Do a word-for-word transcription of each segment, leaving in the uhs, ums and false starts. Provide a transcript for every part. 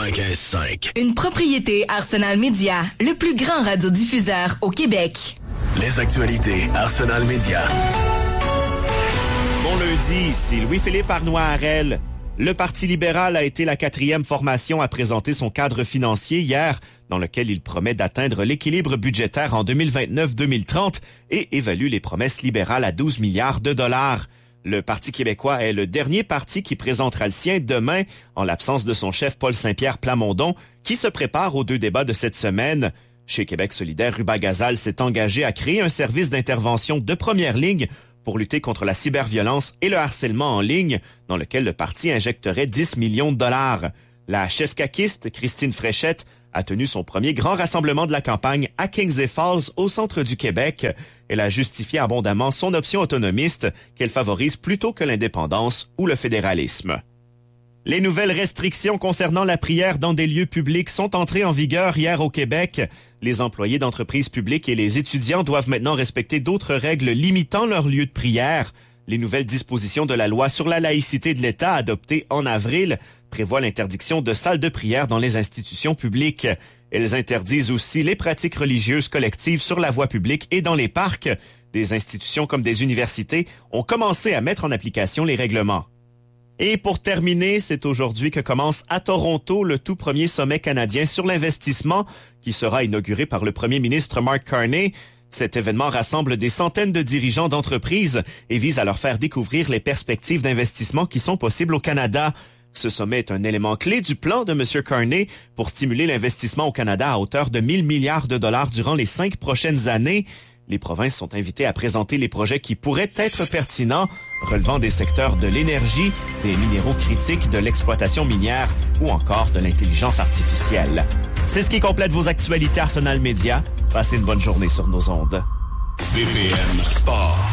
quatre-vingt-quinze cinq. Une propriété Arsenal Media, le plus grand radiodiffuseur au Québec. Les actualités Arsenal Media. Bon lundi, ici Louis-Philippe Arnois-Harel. Le Parti libéral a été la quatrième formation à présenter son cadre financier hier, dans lequel il promet d'atteindre l'équilibre budgétaire en deux mille vingt-neuf deux mille trente et évalue les promesses libérales à douze milliards de dollars. Le Parti québécois est le dernier parti qui présentera le sien demain, en l'absence de son chef Paul Saint-Pierre Plamondon, qui se prépare aux deux débats de cette semaine. Chez Québec solidaire, Ruba Gazal s'est engagé à créer un service d'intervention de première ligne pour lutter contre la cyberviolence et le harcèlement en ligne, dans lequel le parti injecterait dix millions de dollars. La chef caquiste, Christine Fréchette, a tenu son premier grand rassemblement de la campagne à Kings Falls, au centre du Québec. Elle a justifié abondamment son option autonomiste, qu'elle favorise plutôt que l'indépendance ou le fédéralisme. Les nouvelles restrictions concernant la prière dans des lieux publics sont entrées en vigueur hier au Québec. Les employés d'entreprises publiques et les étudiants doivent maintenant respecter d'autres règles limitant leurs lieux de prière. Les nouvelles dispositions de la loi sur la laïcité de l'État adoptées en avril prévoient l'interdiction de salles de prière dans les institutions publiques. Elles interdisent aussi les pratiques religieuses collectives sur la voie publique et dans les parcs. Des institutions comme des universités ont commencé à mettre en application les règlements. Et pour terminer, c'est aujourd'hui que commence à Toronto le tout premier sommet canadien sur l'investissement qui sera inauguré par le premier ministre Mark Carney. Cet événement rassemble des centaines de dirigeants d'entreprises et vise à leur faire découvrir les perspectives d'investissement qui sont possibles au Canada. Ce sommet est un élément clé du plan de M. Carney pour stimuler l'investissement au Canada à hauteur de mille milliards de dollars durant les cinq prochaines années. Les provinces sont invitées à présenter les projets qui pourraient être pertinents, relevant des secteurs de l'énergie, des minéraux critiques, de l'exploitation minière ou encore de l'intelligence artificielle. C'est ce qui complète vos actualités Arsenal Media. Passez une bonne journée sur nos ondes. B P M Sport.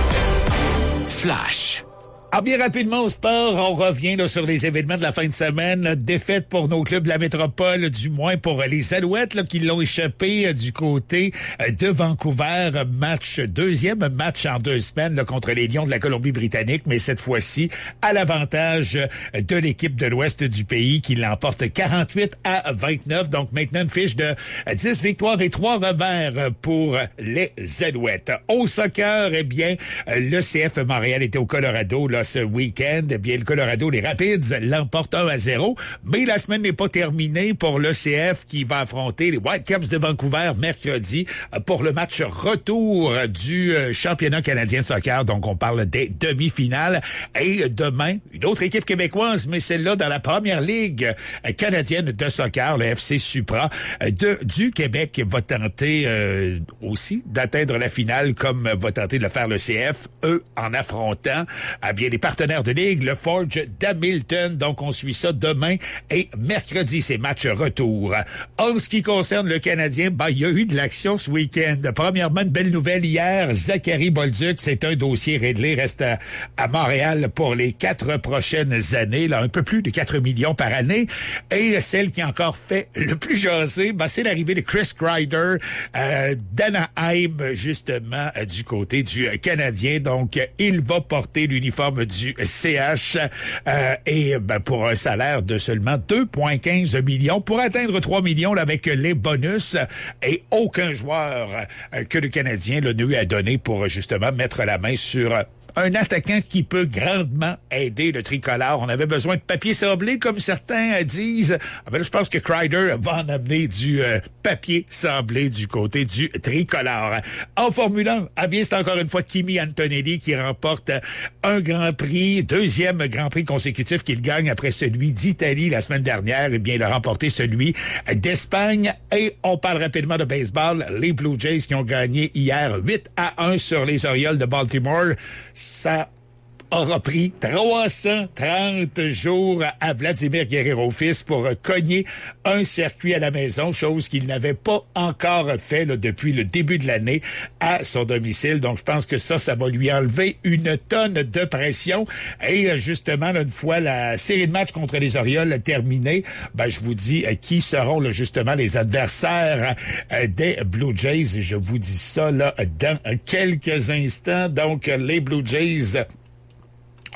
Flash. Ah, bien rapidement au sport, on revient là, sur les événements de la fin de semaine. Défaite pour nos clubs de la métropole, du moins pour les Alouettes là, qui l'ont échappé euh, du côté euh, de Vancouver. Match, deuxième match en deux semaines là, contre les Lions de la Colombie-Britannique, mais cette fois-ci à l'avantage euh, de l'équipe de l'ouest du pays qui l'emporte quarante-huit à vingt-neuf. Donc maintenant une fiche de euh, dix victoires et trois revers pour les Alouettes. Au soccer, eh bien, euh, le C F Montréal était au Colorado là, ce week-end. Eh bien, le Colorado, les Rapids, l'emportent un à zéro. Mais la semaine n'est pas terminée pour l'E C F qui va affronter les Whitecaps de Vancouver mercredi pour le match retour du championnat canadien de soccer. Donc, on parle des demi-finales. Et demain, une autre équipe québécoise, mais celle-là dans la première ligue canadienne de soccer, le F C Supra de, du Québec, va tenter euh, aussi d'atteindre la finale comme va tenter de le faire le C F, eux, en affrontant à bien les partenaires de ligue, le Forge d'Hamilton. Donc, on suit ça demain et mercredi, ces matchs retour. En ce qui concerne le Canadien, ben, il y a eu de l'action ce week-end. Premièrement, une belle nouvelle hier. Zachary Bolduc, c'est un dossier réglé, reste à, à Montréal pour les quatre prochaines années, là, un peu plus de quatre millions par année. Et celle qui a encore fait le plus jaser, ben, c'est l'arrivée de Chris Kreider euh, d'Anaheim, justement, euh, du côté du Canadien. Donc, il va porter l'uniforme du C H euh, et ben, pour un salaire de seulement deux virgule quinze millions pour atteindre trois millions là, avec les bonus et aucun joueur euh, que le Canadien là, nous a donné pour justement mettre la main sur un attaquant qui peut grandement aider le tricolore. On avait besoin de papier sablé, comme certains disent. Ah ben là, je pense que Kreider va en amener du euh, papier sablé du côté du tricolore. En Formule un, ah bien, c'est encore une fois Kimi Antonelli qui remporte un Grand Prix, deuxième Grand Prix consécutif qu'il gagne après celui d'Italie la semaine dernière. Eh bien, il a remporté celui d'Espagne. Et on parle rapidement de baseball. Les Blue Jays qui ont gagné hier huit à un sur les Orioles de Baltimore. Ça aura pris trois cent trente jours à Vladimir Guerrero fils pour cogner un circuit à la maison, chose qu'il n'avait pas encore fait là, depuis le début de l'année à son domicile. Donc, je pense que ça, ça va lui enlever une tonne de pression. Et justement, là, une fois la série de matchs contre les Orioles terminée, ben, je vous dis euh, qui seront là, justement les adversaires euh, des Blue Jays. Je vous dis ça là dans quelques instants. Donc, les Blue Jays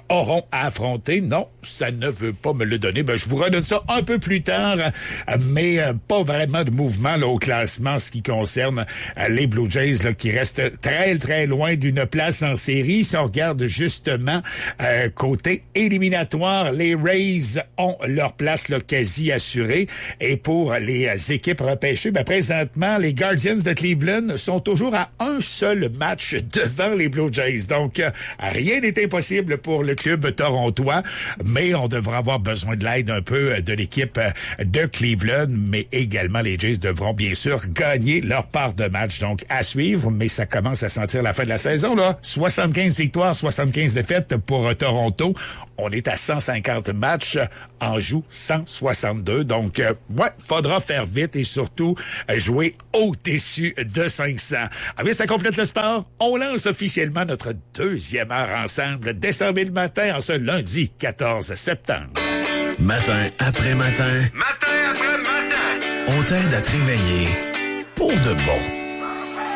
auront à affronter. Non, ça ne veut pas me le donner. Ben, je vous redonne ça un peu plus tard, mais euh, pas vraiment de mouvement là, au classement, ce qui concerne euh, les Blue Jays là, qui restent très, très loin d'une place en série. Si on regarde justement euh, côté éliminatoire, les Rays ont leur place là, quasi assurée. Et pour les euh, équipes repêchées, ben, présentement, les Guardians de Cleveland sont toujours à un seul match devant les Blue Jays. Donc, euh, rien n'est impossible pour le club torontois, mais on devra avoir besoin de l'aide un peu de l'équipe de Cleveland, mais également les Jays devront bien sûr gagner leur part de match. Donc, à suivre, mais ça commence à sentir la fin de la saison, là. soixante-quinze victoires, soixante-quinze défaites pour Toronto. On est à cent cinquante matchs, en joue cent soixante-deux. Donc, euh, ouais, faudra faire vite et surtout euh, jouer au-dessus de cinq cents. Ah bien, ça complète le sport. On lance officiellement notre deuxième heure ensemble dès cent mille matin en ce lundi quatorze septembre. Matin après matin. Matin après matin. On t'aide à te réveiller pour de bon.